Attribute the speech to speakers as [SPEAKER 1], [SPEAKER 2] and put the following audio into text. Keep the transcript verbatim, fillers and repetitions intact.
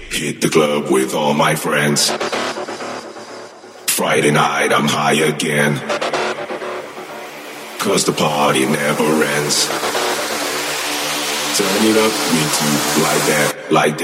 [SPEAKER 1] Hit the club with all my friends. Friday night I'm high again. Cause the party never ends. Turn it up, me too, like that, like that.